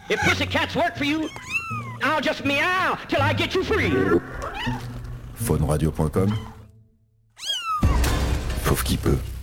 If pussycats work for you, I'll just meow till I get you free. Fauneradio.com. Fauve qui peut.